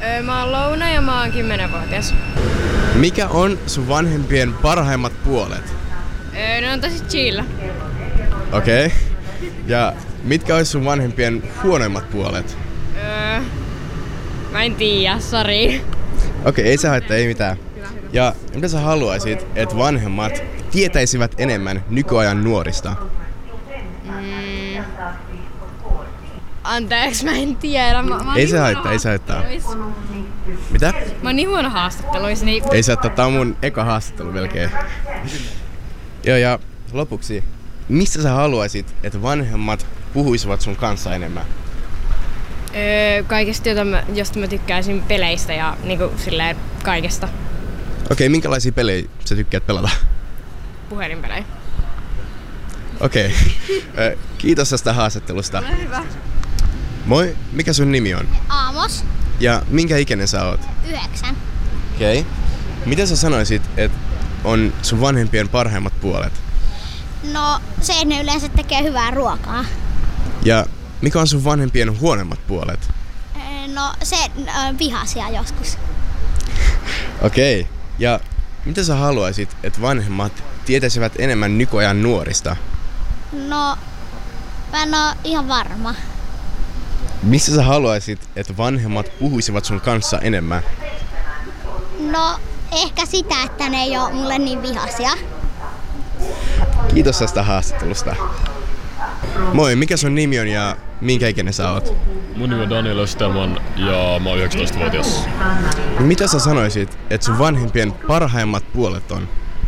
Mä oon Louna ja mä oon 10-vuotias. Mikä on sun vanhempien parhaimmat puolet? Ne on tosi chill. Okei. Okay. Ja mitkä olisi sun vanhempien huonoimmat puolet? Mä en tiedä, sori. Okei, ei se haittaa, ei mitään. Ja mitä sä haluaisit, että vanhemmat tietäisivät enemmän nykyajan nuorista? Anteeksi, mä en tiedä. Ei se haittaa. Mitä? Mä oon niin huono haastatteluissa, niin... Ei se haittaa, tää on mun eka haastattelu melkein. Joo, ja lopuksi, mistä sä haluaisit, että vanhemmat puhuisivat sun kanssa enemmän? Kaikesta, josta mä tykkäisin peleistä ja niinku silleen kaikesta. Okei, minkälaisia pelejä sä tykkäät pelata? Puhelinpelejä. Okei. Kiitos tästä haastattelusta. Ole hyvä. Moi, mikä sun nimi on? Aamos. Ja minkä ikäinen sä oot? 9. Okei. Mitä sä sanoisit, että on sun vanhempien parhaimmat puolet? No, se ne yleensä tekee hyvää ruokaa. Ja mikä on sun vanhempien huonommat puolet? No, se vihaisia joskus. Okei. Ja mitä sä haluaisit, että vanhemmat tietäisivät enemmän nykyajan nuorista? No, mä en oo ihan varma. Missä sä haluaisit, että vanhemmat puhuisivat sun kanssa enemmän? No, ehkä sitä, että ne ei oo mulle niin vihaisia. Kiitos tästä haastattelusta. Moi, mikä sun nimi on ja minkä ikäinen sä oot? Mun nimi on Daniel Österman ja mä oon 19-vuotias. Mitä sä sanoisit, että sun vanhempien parhaimmat puolet on?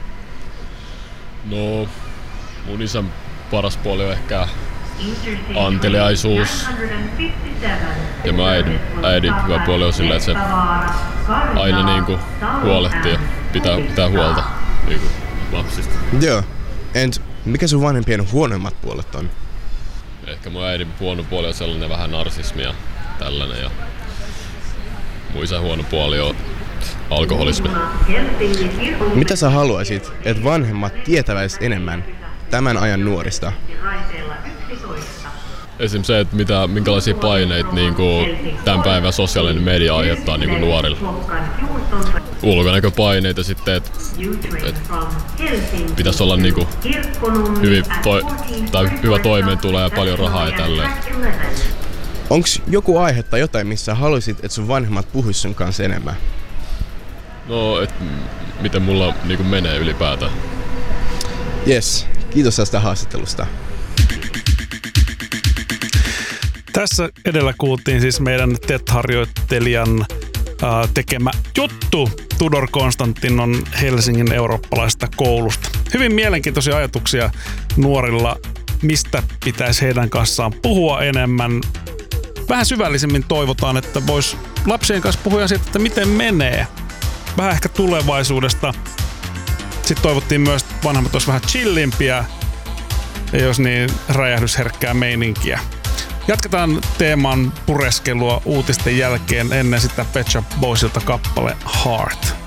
No, mun isän paras puoli on ehkä anteliaisuus. Ja mä äidin hyvä puoli on sillä, että se aina niinku huolehtii ja pitää huolta niinku lapsista. Joo. Mikä sun vanhempien huonommat puolet on? Ehkä mun äidin huono puoli on sellainen vähän narsismi ja tällainen. Ja mun isän huono puoli on alkoholismi. Mitä sä haluaisit, että vanhemmat tietäväis enemmän tämän ajan nuorista? Esim. Se, että minkälaisia paineita niin tämän päivän sosiaalinen media aiheuttaa niin nuorille. Ulkonäköpaineita sitten, että pitäisi olla niin hyvä toimeentulo ja paljon rahaa ja tälleen. Onks joku aihe tai jotain, missä haluaisit, että sun vanhemmat puhuis sun kanssa enemmän? No, että miten mulla niin menee ylipäätään. Yes, kiitos tästä haastattelusta. Tässä edellä kuultiin siis meidän TET-harjoittelijan tekemä juttu Tudor Konstantinon Helsingin eurooppalaisesta koulusta. Hyvin mielenkiintoisia ajatuksia nuorilla, mistä pitäisi heidän kanssaan puhua enemmän. Vähän syvällisemmin toivotaan, että vois lapsien kanssa puhua siitä, että miten menee. Vähän ehkä tulevaisuudesta. Sitten toivottiin myös, että vanhemmat olisi vähän chillimpiä ja jos niin räjähdysherkkää meininkiä. Jatketaan teeman pureskelua uutisten jälkeen ennen sitä Pet Shop Boysilta kappale Heart.